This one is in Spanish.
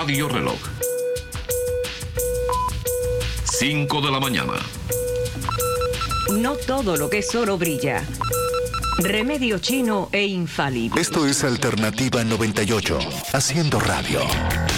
Radio Reloj. 5 de la mañana. No todo lo que es oro brilla. Remedio chino e infalible. Esto es Alternativa 98, haciendo radio.